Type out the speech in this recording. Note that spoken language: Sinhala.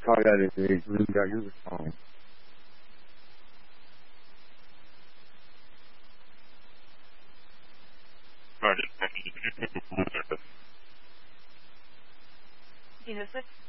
talk out of it. Really got your phone. Did you